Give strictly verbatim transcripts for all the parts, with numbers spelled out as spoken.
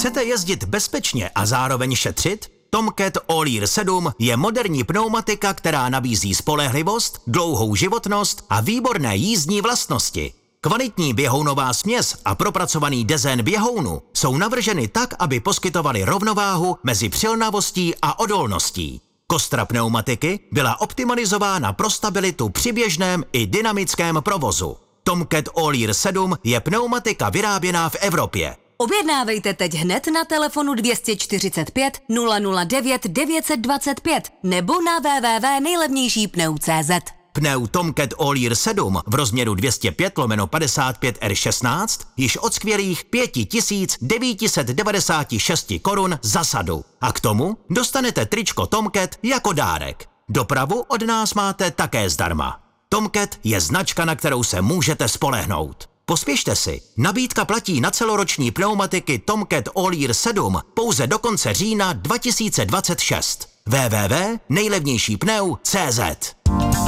Chcete jezdit bezpečně a zároveň šetřit? Tomcat All-Year sedm je moderní pneumatika, která nabízí spolehlivost, dlouhou životnost a výborné jízdní vlastnosti. Kvalitní běhounová směs a propracovaný dezén běhounu jsou navrženy tak, aby poskytovaly rovnováhu mezi přilnavostí a odolností. Kostra pneumatiky byla optimalizována pro stabilitu při běžném i dynamickém provozu. Tomcat All-Year sedm je pneumatika vyráběná v Evropě. Objednávejte teď hned na telefonu dvě stě čtyřicet pět nula nula devět devět dvacet pět nebo na w w w tečka nejlevnější pneu tečka cé zet. Pneu Tomcat All-Year sedm v rozměru dvě stě pět lomeno padesát pět R šestnáct již od skvělých pět tisíc devět set devadesát šest korun za sadu. A k tomu dostanete tričko Tomcat jako dárek. Dopravu od nás máte také zdarma. Tomcat je značka, na kterou se můžete spolehnout. Pospěšte si, nabídka platí na celoroční pneumatiky Tomcat All-Year sedm pouze do konce října dva tisíce dvacet šest. w w w tečka nejlevnější pneu tečka cé zet.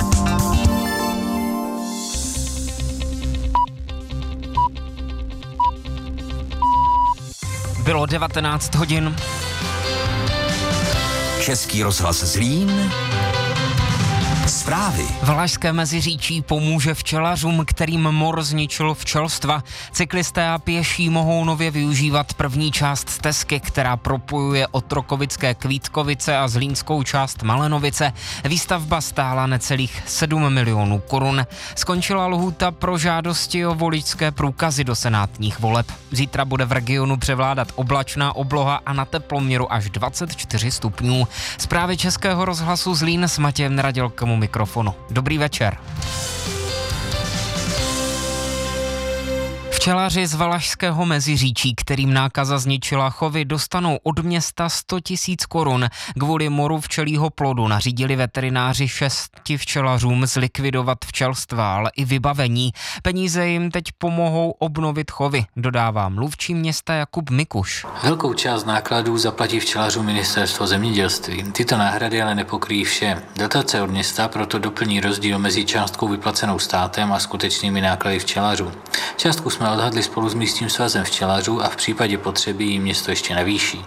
Bylo devatenáct hodin. Český rozhlas Zlín. Zprávy. Valašské Meziříčí pomůže včelařům, kterým mor zničil včelstva. Cyklisté a pěší mohou nově využívat první část stezky, která propojuje Otrokovické Kvítkovice a zlínskou část Malenovice. Výstavba stála necelých sedm milionů korun. Skončila lhůta pro žádosti o voličské průkazy do senátních voleb. Zítra bude v regionu převládat oblačná obloha a na teploměru až dvacet čtyři stupňů. Zprávy Českého rozhlasu Zlín s Matějem Neradilkem mikrofonu. Dobrý večer. Včelaři z Valašského Meziříčí, kterým nákaza zničila chovy, dostanou od města sto tisíc korun. Kvůli moru včelího plodu nařídili veterináři šesti včelařům zlikvidovat včelstva, ale i vybavení. Peníze jim teď pomohou obnovit chovy, dodává mluvčí města Jakub Mikuš. Velkou část nákladů zaplatí včelařům ministerstvo zemědělství. Tyto náhrady ale nepokryjí vše. Dotace od města proto doplní rozdíl mezi částkou vyplacenou státem a skutečnými náklady včelařů. Částku jsme odhadli spolu s místním svazem včelařů a v případě potřeby ji město ještě navýší.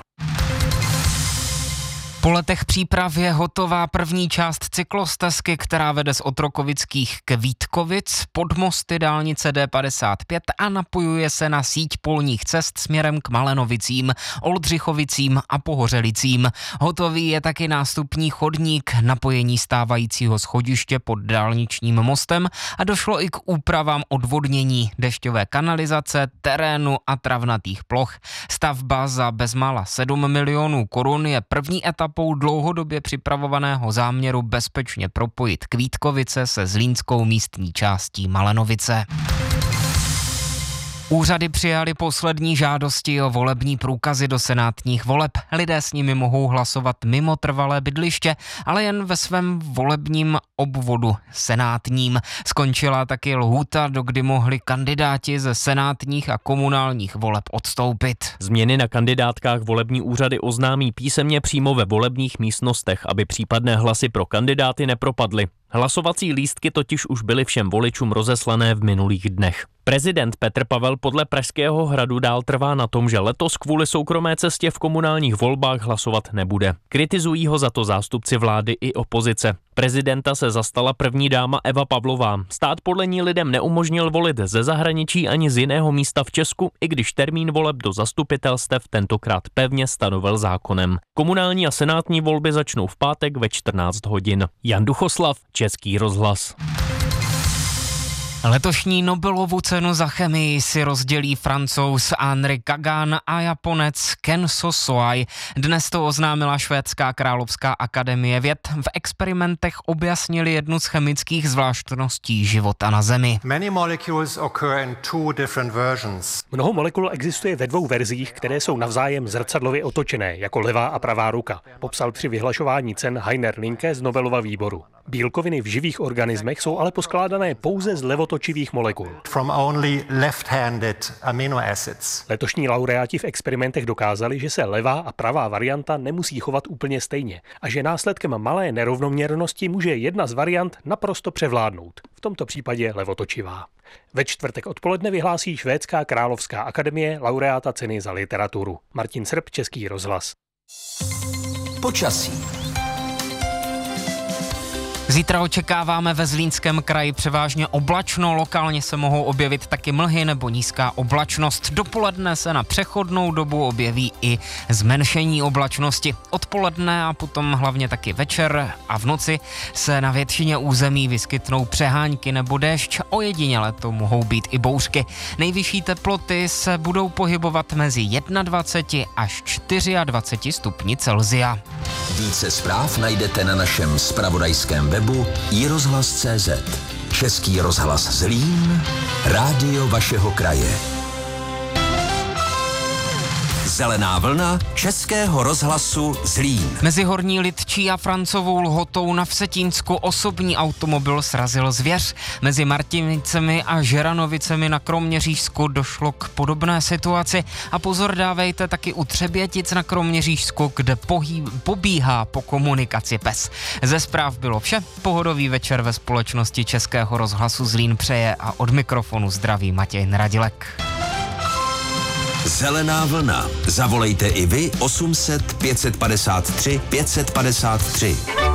Po letech příprav je hotová první část cyklostezky, která vede z Otrokovických Kvítkovic pod mosty dálnice D padesát pět a napojuje se na síť polních cest směrem k Malenovicím, Oldřichovicím a Pohořelicím. Hotový je taky nástupní chodník, napojení stávajícího schodiště pod dálničním mostem a došlo i k úpravám odvodnění, dešťové kanalizace, terénu a travnatých ploch. Stavba za bezmála sedm milionů korun je první etapa dlouhodobě připravovaného záměru bezpečně propojit Kvítkovice se zlínskou místní částí Malenovice. Úřady přijali poslední žádosti o volební průkazy do senátních voleb. Lidé s nimi mohou hlasovat mimo trvalé bydliště, ale jen ve svém volebním obvodu senátním. Skončila taky lhůta, do kdy mohli kandidáti ze senátních a komunálních voleb odstoupit. Změny na kandidátkách volební úřady oznámí písemně přímo ve volebních místnostech, aby případné hlasy pro kandidáty nepropadly. Hlasovací lístky totiž už byly všem voličům rozeslané v minulých dnech. Prezident Petr Pavel podle Pražského hradu dál trvá na tom, že letos kvůli soukromé cestě v komunálních volbách hlasovat nebude. Kritizují ho za to zástupci vlády i opozice. Prezidenta se zastala první dáma Eva Pavlová. Stát podle ní lidem neumožnil volit ze zahraničí ani z jiného místa v Česku, i když termín voleb do zastupitelstev tentokrát pevně stanovil zákonem. Komunální a senátní volby začnou v pátek ve čtrnáct hodin. Jan Duchoslav, Český rozhlas. Letošní Nobelovu cenu za chemii si rozdělí Francouz Henri Kagan a Japonec Ken Sosoi. Dnes to oznámila švédská královská akademie věd. V experimentech objasnili jednu z chemických zvláštností života na Zemi. Mnoho molekul existuje ve dvou verzích, které jsou navzájem zrcadlově otočené, jako levá a pravá ruka, popsal při vyhlašování cen Heiner Linke z Nobelova výboru. Bílkoviny v živých organismech jsou ale poskládané pouze z levotočných levotočivých molekul. From only left-handed amino acids. Letošní laureáti v experimentech dokázali, že se levá a pravá varianta nemusí chovat úplně stejně a že následkem malé nerovnoměrnosti může jedna z variant naprosto převládnout, v tomto případě levotočivá. Ve čtvrtek odpoledne vyhlásí Švédská královská akademie laureáta ceny za literaturu. Martin Srb, Český rozhlas. Počasí. Zítra očekáváme ve Zlínském kraji převážně oblačno, lokálně se mohou objevit taky mlhy nebo nízká oblačnost. Dopoledne se na přechodnou dobu objeví i zmenšení oblačnosti. Odpoledne a potom hlavně taky večer a v noci se na většině území vyskytnou přehánky nebo déšť, ojediněle to mohou být i bouřky. Nejvyšší teploty se budou pohybovat mezi dvacet jedna až dvacet čtyři stupni Celsia. Více zpráv najdete na našem zpravodajském webu i rozhlas tečka cé zet. Český rozhlas Zlín, rádio vašeho kraje. Zelená vlna Českého rozhlasu Zlín. Mezi Horní Lidčí a Francovou Lhotou na Vsetínsku osobní automobil srazil zvěř. Mezi Martinicemi a Žeranovicemi na Kroměřížsku došlo k podobné situaci a pozor dávejte taky u Třebětic na Kroměřížsku, kde pohý, pobíhá po komunikaci pes. Ze zpráv bylo vše. Pohodový večer ve společnosti Českého rozhlasu Zlín přeje a od mikrofonu zdraví Matěj Radilek. Zelená vlna. Zavolejte i vy osm set pět set padesát tři pět set padesát tři.